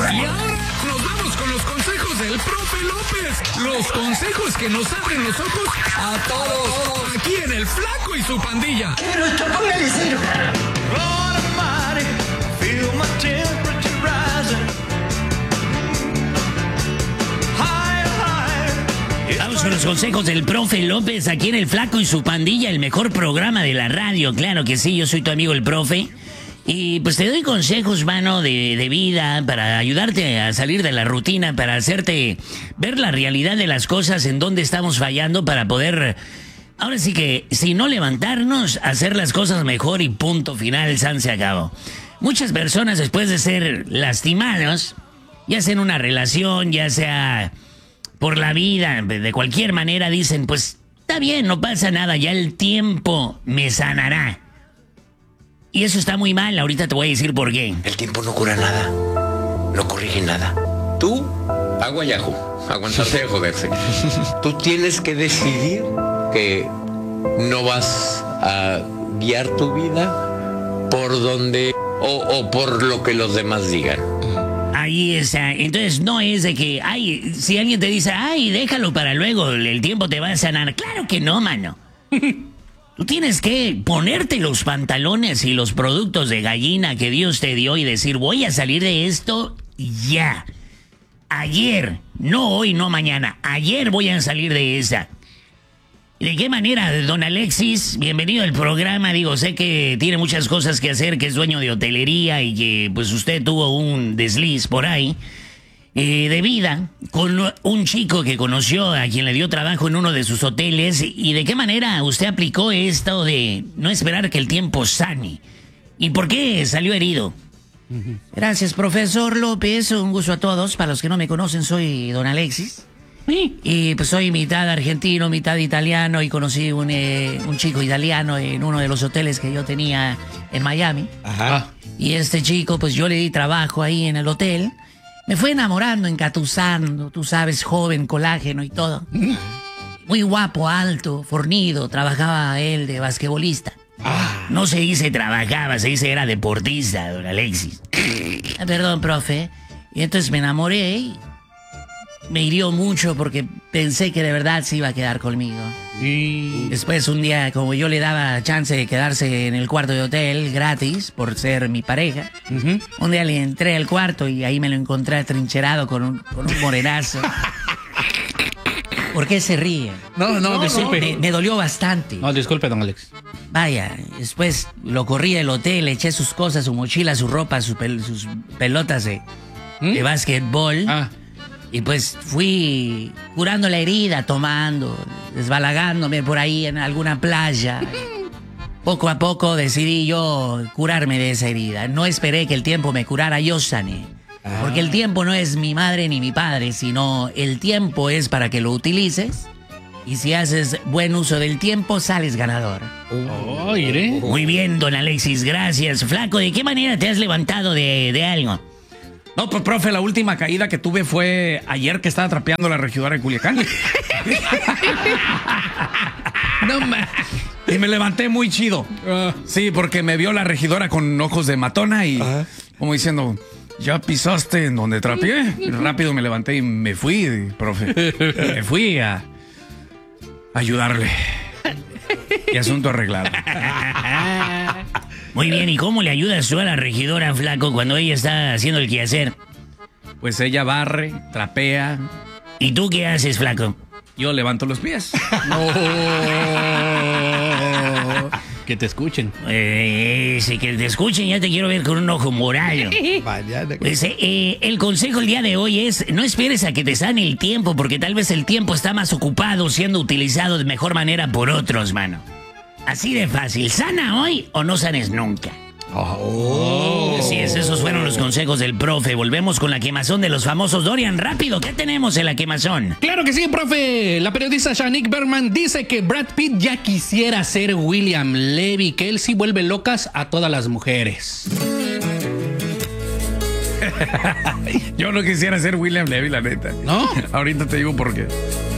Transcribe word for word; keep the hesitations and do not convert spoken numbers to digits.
Y ahora nos vamos con los consejos del profe López. Los consejos que nos abren los ojos a todos. Aquí en El Flaco y su Pandilla. Pero esto, póngale cero. Vamos con los consejos del profe López aquí en El Flaco y su Pandilla, el mejor programa de la radio. Claro que sí, yo soy tu amigo el profe. Y pues te doy consejos, mano, de, de vida para ayudarte a salir de la rutina, para hacerte ver la realidad de las cosas, en dónde estamos fallando, para poder, ahora sí que, si no levantarnos, hacer las cosas mejor y punto final, san se acabó. Muchas personas después de ser lastimados, ya sea en una relación, ya sea por la vida, de cualquier manera, dicen, pues está bien, no pasa nada, ya el tiempo me sanará. Y eso está muy mal, ahorita te voy a decir por qué. El tiempo no cura nada, no corrige nada. Tú, agua y ajo, aguantarse de joderse. Tú tienes que decidir que no vas a guiar tu vida por donde o, o por lo que los demás digan. Ahí está. Entonces no es de que, ay, si alguien te dice, ay, déjalo para luego, el tiempo te va a sanar. Claro que no, mano. Tú tienes que ponerte los pantalones y los productos de gallina que Dios te dio y decir, voy a salir de esto ya. Ayer, no hoy, no mañana. Ayer voy a salir de esa. ¿De qué manera, don Alexis? Bienvenido al programa. Digo, sé que tiene muchas cosas que hacer, que es dueño de hotelería y que pues usted tuvo un desliz por ahí eh, de vida con un chico que conoció a quien le dio trabajo en uno de sus hoteles. ¿Y de qué manera usted aplicó esto de no esperar que el tiempo sane? ¿Y por qué salió herido? Gracias, profesor López. Un gusto a todos. Para los que no me conocen, soy don Alexis. Y pues soy mitad argentino, mitad italiano y conocí un, eh, un chico italiano en uno de los hoteles que yo tenía en Miami. Ajá. Y este chico, pues yo le di trabajo ahí en el hotel. Me fue enamorando, encatusando, tú sabes, joven, colágeno y todo. Muy guapo, alto, fornido, trabajaba él de basquetbolista. Ah. No se dice trabajaba, se dice era deportista, don Alexis. Ah, perdón, profe. Y entonces me enamoré y me hirió mucho porque pensé que de verdad se iba a quedar conmigo. Y... Después un día, como yo le daba chance de quedarse en el cuarto de hotel gratis por ser mi pareja, Uh-huh. un día le entré al cuarto y ahí me lo encontré atrincherado con un, con un morenazo. ¿Por qué se ríe? No, no, Me, disculpe. me dolió bastante. No, disculpe, don Alex. Vaya, después lo corrí del hotel, le eché sus cosas, su mochila, su ropa, su pel- sus pelotas de, ¿Mm? de básquetbol. Ah. Y pues fui curando la herida, tomando, desbalagándome por ahí en alguna playa. Poco a poco decidí yo curarme de esa herida. No esperé que el tiempo me curara, yo sané. Porque el tiempo no es mi madre ni mi padre, sino el tiempo es para que lo utilices. Y si haces buen uso del tiempo, sales ganador. Oh, iré. Muy bien, don Alexis, gracias. Flaco, ¿de qué manera te has levantado de, de algo? No, pues, profe, la última caída que tuve fue ayer que estaba trapeando la regidora de Culiacán. No, ma- y me levanté muy chido. Sí, porque me vio la regidora con ojos de matona y como diciendo, ¿ya pisaste en donde trapeé? Y rápido me levanté y me fui, profe. Me fui a ayudarle. Y asunto arreglado. Muy bien, ¿y cómo le ayudas tú a la regidora, Flaco, cuando ella está haciendo el quehacer? Pues ella barre, trapea. ¿Y tú qué haces, Flaco? Yo levanto los pies. Que te escuchen. Eh, si que te escuchen, ya te quiero ver con un ojo morado. Pues eh, eh, el consejo el día de hoy es, no esperes a que te sane el tiempo, porque tal vez el tiempo está más ocupado siendo utilizado de mejor manera por otros, mano. Así de fácil, sana hoy o no sanes nunca. Oh. Así es, esos fueron los consejos del profe. Volvemos con la quemazón de los famosos. Dorian, rápido, ¿qué tenemos en la quemazón? Claro que sí, profe. La periodista Shanique Berman dice que Brad Pitt ya quisiera ser William Levy, que él sí vuelve locas a todas las mujeres. Yo no quisiera ser William Levy, la neta. ¿No? Ahorita te digo por qué.